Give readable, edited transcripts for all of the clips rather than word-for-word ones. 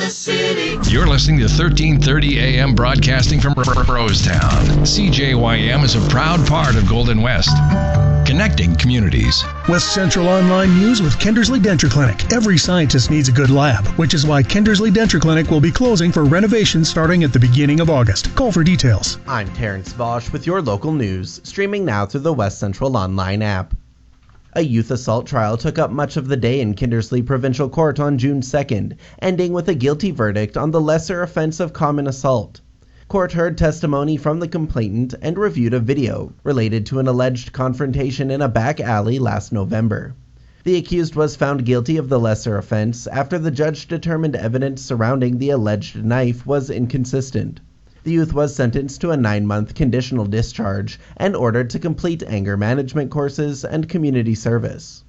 the city. You're listening to 1330 AM broadcasting from Rosetown. CJYM is a proud part of Golden West, connecting communities. West Central Online News with Kindersley Denture Clinic. Every scientist needs a good lab, which is why Kindersley Denture Clinic will be closing for renovation starting at the beginning of August. Call for details. I'm Terrence Vosch with your local news, streaming now through the West Central Online app. A youth assault trial took up much of the day in Kindersley Provincial Court on June 2nd, ending with a guilty verdict on the lesser offense of common assault. Court heard testimony from the complainant and reviewed a video related to an alleged confrontation in a back alley last November. The accused was found guilty of the lesser offense after the judge determined evidence surrounding the alleged knife was inconsistent. The youth was sentenced to a 9-month conditional discharge and ordered to complete anger management courses and community service.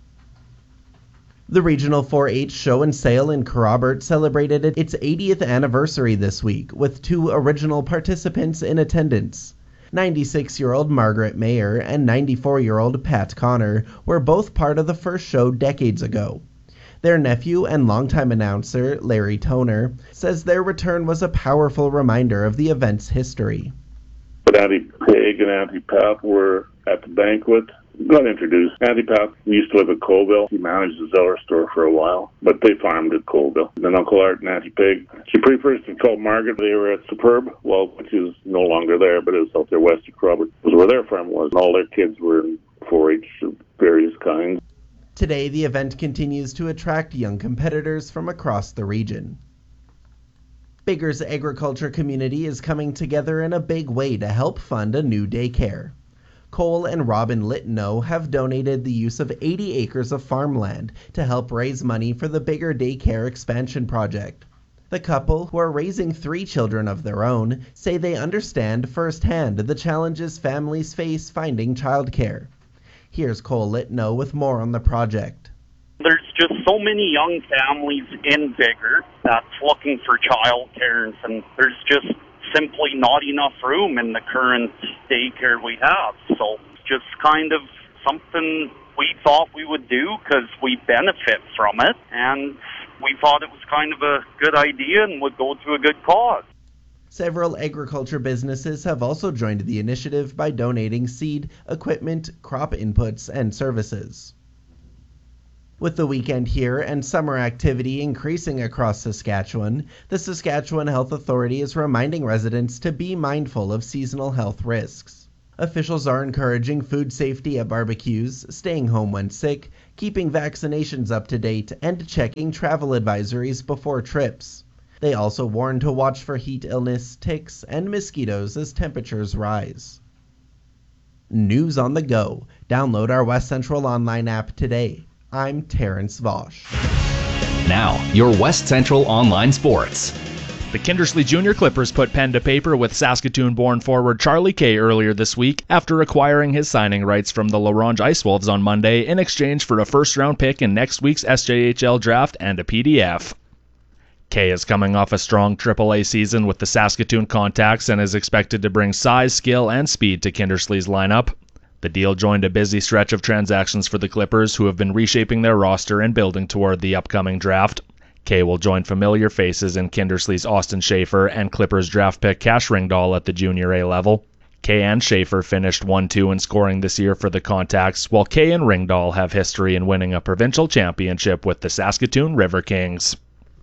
The Regional 4-H Show and Sale in Kerrobert celebrated its 80th anniversary this week, with 2 original participants in attendance. 96-year-old Margaret Mayer and 94-year-old Pat Connor were both part of the first show decades ago. Their nephew and longtime announcer, Larry Toner, says their return was a powerful reminder of the event's history. But Auntie Peg and Auntie Pat were at the banquet. Got introduced. Auntie Pat used to live at Colville. He managed the Zeller store for a while, but they farmed at Colville. Then Uncle Art and Auntie Peg. She prefers to call Margaret. They were at Superb, which is no longer there, but it was out there west of Kerrobert. It was where their farm was. And all their kids were in 4-H of various kinds. Today, the event continues to attract young competitors from across the region. Bigger's agriculture community is coming together in a big way to help fund a new daycare. Cole and Robin Litno have donated the use of 80 acres of farmland to help raise money for the Bigger Daycare expansion project. The couple, who are raising 3 children of their own, say they understand firsthand the challenges families face finding childcare. Here's Cole Litno with more on the project. There's just so many young families in Bigger that's looking for childcare, and there's just simply not enough room in the current daycare we have. So just kind of something we thought we would do because we benefit from it, and we thought it was kind of a good idea and would go to a good cause. Several agriculture businesses have also joined the initiative by donating seed, equipment, crop inputs, and services. With the weekend here and summer activity increasing across Saskatchewan, the Saskatchewan Health Authority is reminding residents to be mindful of seasonal health risks. Officials are encouraging food safety at barbecues, staying home when sick, keeping vaccinations up to date, and checking travel advisories before trips. They also warn to watch for heat illness, ticks, and mosquitoes as temperatures rise. News on the go. Download our West Central Online app today. I'm Terrence Vosch. Now, your West Central Online Sports. The Kindersley Junior Clippers put pen to paper with Saskatoon-born forward Charlie Kay earlier this week after acquiring his signing rights from the La Ronge Ice Wolves on Monday in exchange for a first-round pick in next week's SJHL draft and a PDF. Kay is coming off a strong AAA season with the Saskatoon Contacts and is expected to bring size, skill, and speed to Kindersley's lineup. The deal joined a busy stretch of transactions for the Clippers, who have been reshaping their roster and building toward the upcoming draft. Kay will join familiar faces in Kindersley's Austin Schaefer and Clippers draft pick Cash Ringdahl at the Junior A level. Kay and Schaefer finished 1-2 in scoring this year for the Contacts, while Kay and Ringdahl have history in winning a provincial championship with the Saskatoon River Kings.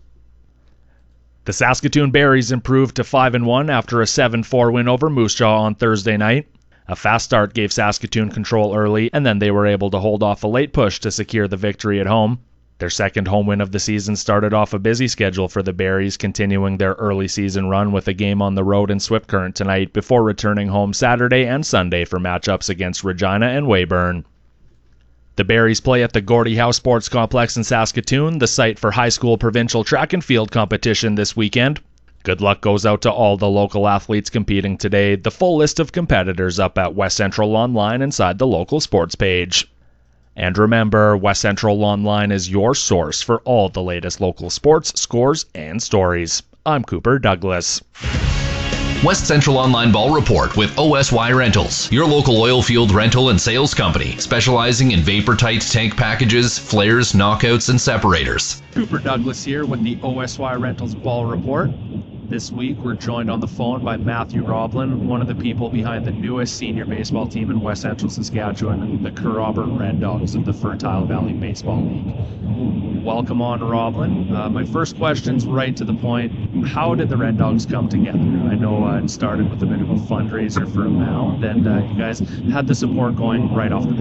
The Saskatoon Berries improved to 5-1 after a 7-4 win over Moose Jaw on Thursday night. A fast start gave Saskatoon control early, and then they were able to hold off a late push to secure the victory at home. Their second home win of the season started off a busy schedule for the Berries, continuing their early season run with a game on the road in Swift Current tonight before returning home Saturday and Sunday for matchups against Regina and Weyburn. The Berries play at the Gordie Howe Sports Complex in Saskatoon, the site for high school provincial track and field competition this weekend. Good luck goes out to all the local athletes competing today. The full list of competitors up at West Central Online inside the local sports page. And remember, West Central Online is your source for all the latest local sports, scores, and stories. I'm Cooper Douglas. West Central Online Ball Report with OSY Rentals, your local oil field rental and sales company, specializing in vapor-tight tank packages, flares, knockouts, and separators. Cooper Douglas here with the OSY Rentals Ball Report. This week, we're joined on the phone by Matthew Roblin, one of the people behind the newest senior baseball team in West Central Saskatchewan, the Kerrobert Red Dogs of the Fertile Valley Baseball League. Welcome on, Roblin. My first question's right to the point. How did the Red Dogs come together? I know it started with a bit of a fundraiser for a mound, and you guys had the support going right off the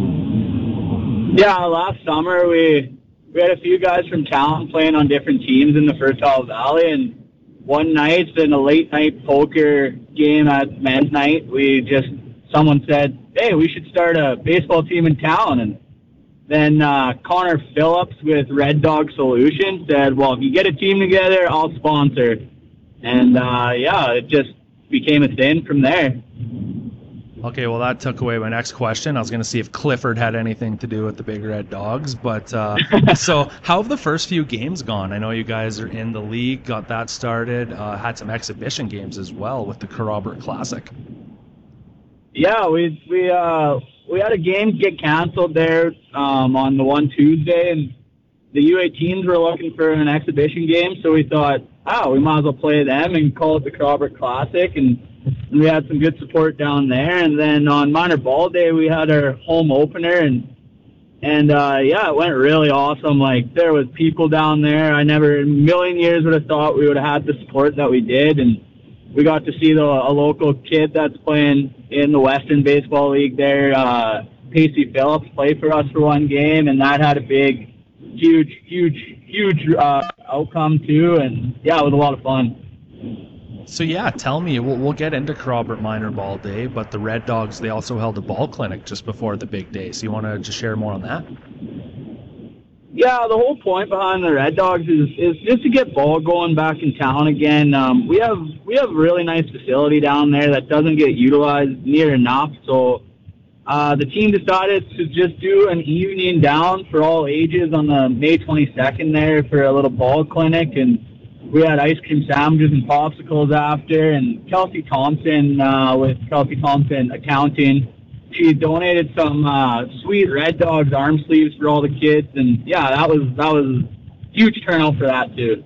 bat. Yeah, last summer we had a few guys from town playing on different teams in the Fertile Valley, and one night in a late night poker game at men's night, someone said, hey, we should start a baseball team in town. And then Connor Phillips with Red Dog Solutions said, well, if you get a team together, I'll sponsor. And it just became a thing from there. Okay, well, that took away my next question. I was going to see if Clifford had anything to do with the Big Red Dogs. But so how have the first few games gone? I know you guys are in the league, got that started, had some exhibition games as well with the Kerrobert Classic. Yeah, we had a game get canceled there on the one Tuesday, and the U18s were looking for an exhibition game, so we thought, we might as well play them and call it the Kerrobert Classic, and we had some good support down there. And then on Minor Ball Day, we had our home opener, and it went really awesome. Like, there was people down there. I never in a million years would have thought we would have had the support that we did, and we got to see a local kid that's playing in the Western Baseball League there, Pacey Phillips, play for us for one game, and that had a big, huge outcome too. And yeah, it was a lot of fun. So yeah, tell me, we'll get into Kerrobert Minor Ball Day, but the Red Dogs, they also held a ball clinic just before the big day. So you want to just share more on that? Yeah, the whole point behind the Red Dogs is just to get ball going back in town again. We have a really nice facility down there that doesn't get utilized near enough. So the team decided to just do an evening down for all ages on the May 22nd there for a little ball clinic, and we had ice cream sandwiches and popsicles after. And Kelsey Thompson with Kelsey Thompson Accounting, she donated some sweet Red Dogs arm sleeves for all the kids, and yeah, that was huge turnout for that too.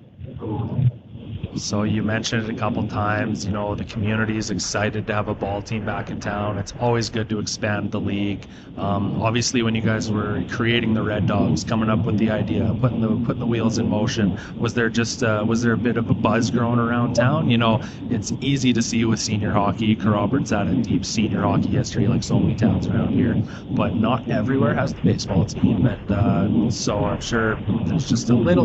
So you mentioned it a couple times, the community is excited to have a ball team back in town. It's always good to expand the league. Obviously, when you guys were creating the Red Dogs, coming up with the idea, putting the wheels in motion, was there a bit of a buzz growing around town? It's easy to see with senior hockey. Kerrobert's had a deep senior hockey history, like so many towns around here, but not everywhere has the baseball team, and so I'm sure there's just a little